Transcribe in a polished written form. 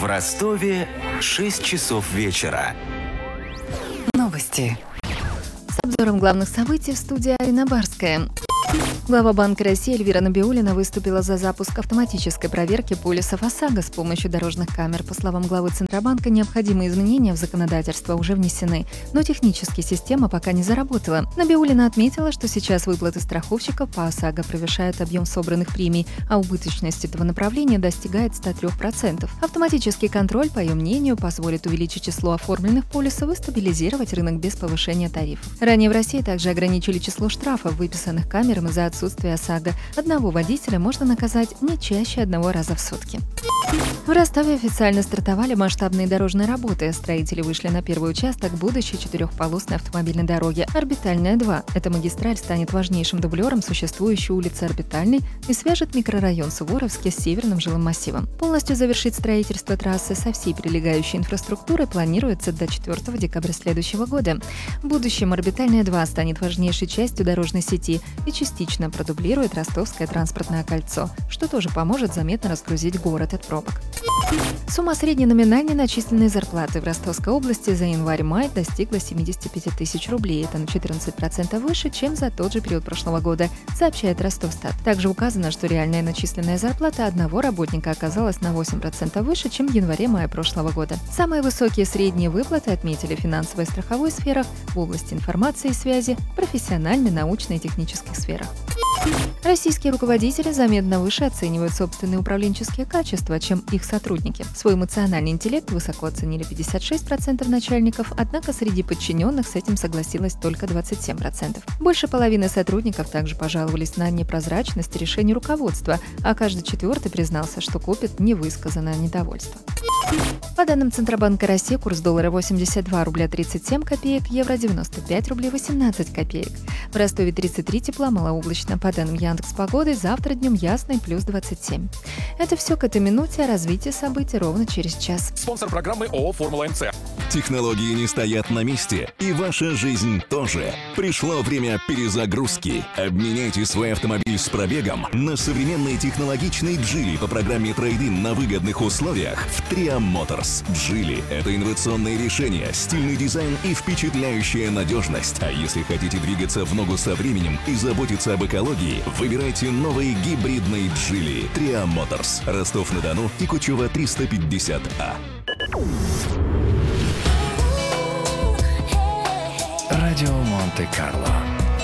В Ростове 6 часов вечера. Новости. С обзором главных событий в студии Арина Барская. Глава Банка России Эльвира Набиуллина выступила за запуск автоматической проверки полисов ОСАГО с помощью дорожных камер. По словам главы Центробанка, необходимые изменения в законодательство уже внесены, но технически система пока не заработала. Набиуллина отметила, что сейчас выплаты страховщиков по ОСАГО превышают объем собранных премий, а убыточность этого направления достигает 103%. Автоматический контроль, по ее мнению, позволит увеличить число оформленных полисов и стабилизировать рынок без повышения тарифов. Ранее в России также ограничили число штрафов, выписанных камерам из-за отсутствия ОСАГО. Одного водителя можно наказать не чаще 1 раза в сутки. В Ростове официально стартовали масштабные дорожные работы. Строители вышли на первый участок будущей 4-полосной автомобильной дороги «Орбитальная 2». Эта магистраль станет важнейшим дублером существующей улицы Орбитальной и свяжет микрорайон Суворовский с северным жилым массивом. Полностью завершить строительство трассы со всей прилегающей инфраструктурой планируется до 4 декабря следующего года. В будущем «Орбитальная 2» станет важнейшей частью дорожной сети и частично продублирует Ростовское транспортное кольцо, что тоже поможет заметно разгрузить город от пробок. Сумма средней номинальной начисленной зарплаты в Ростовской области за январь-май достигла 75 тысяч рублей. Это на 14% выше, чем за тот же период прошлого года, сообщает Ростовстат. Также указано, что реальная начисленная зарплата одного работника оказалась на 8% выше, чем в январе-мае прошлого года. Самые высокие средние выплаты отметили в финансовой и страховой сферах, в области информации и связи, профессиональной, научной и технических сферах. Российские руководители заметно выше оценивают собственные управленческие качества, чем их сотрудники. Свой эмоциональный интеллект высоко оценили 56% начальников, однако среди подчиненных с этим согласилось только 27%. Больше половины сотрудников также пожаловались на непрозрачность решений руководства, а каждый четвертый признался, что копит невысказанное недовольство. По данным Центробанка России, курс доллара 82 рубля 37 копеек, евро 95 рублей 18 копеек. В Ростове 33 тепла, малооблачно. По данным Яндекс.Погоды, завтра днем ясно и плюс 27. Это все к этой минуте, о развитии событий ровно через час. Спонсор программы ООО «Формула МЦ». Технологии не стоят на месте, и ваша жизнь тоже. Пришло время перезагрузки. Обменяйте свой автомобиль с пробегом на современный технологичный Geely по программе трейд-ин на выгодных условиях в Tria Motors. Geely – это инновационные решения, стильный дизайн и впечатляющая надежность. А если хотите двигаться в ногу со временем и заботиться об экологии, выбирайте новый гибридный Geely. Tria Motors. Ростов-на-Дону и Кучева 350А. Радио Монте-Карло.